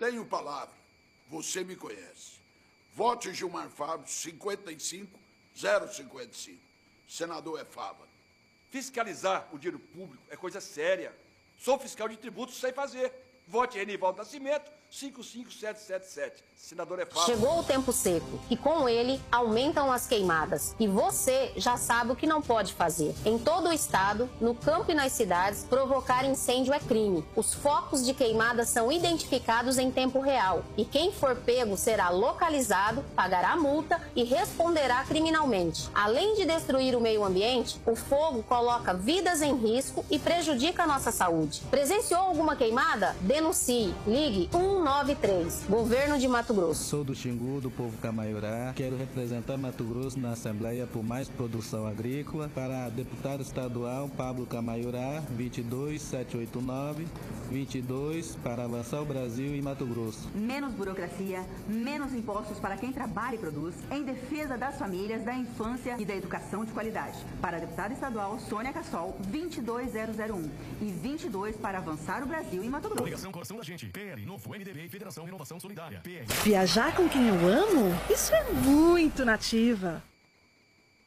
Tenho palavra. Você me conhece. Vote Gilmar Fábio, 55055. Senador é Fava. Fiscalizar o dinheiro público é coisa séria. Sou fiscal de tributos, sei fazer. Vote Renivaldo Nascimento, 55777. Senador é Fava. Chegou o tempo seco e com ele aumentam as queimadas. E você já sabe o que não pode fazer. Em todo o estado, no campo e nas cidades, provocar incêndio é crime. Os focos de queimada são identificados em tempo real. E quem for pego será localizado, pagará multa e responderá criminalmente. Além de destruir o meio ambiente, o fogo coloca vidas em risco e prejudica a nossa saúde. Presenciou alguma queimada? Denuncie. Ligue 193. Governo de Mato Grosso. Sou do Xingu, do povo Camaiurá. Quero representar Mato Grosso na Assembleia por mais produção agrícola. Para deputado estadual Pablo Camaiurá, 22789. 22 para avançar o Brasil e Mato Grosso. Menos burocracia, menos impostos para quem trabalha e produz, em defesa das famílias, da infância e da educação de qualidade. Para a deputada estadual Sônia Cassol, 22001 e 22 para avançar o Brasil e Mato Grosso. Ligação Coração da Gente, PL, Novo MDB e Federação Renovação Solidária. PL. Viajar com quem eu amo? Isso é muito nativa.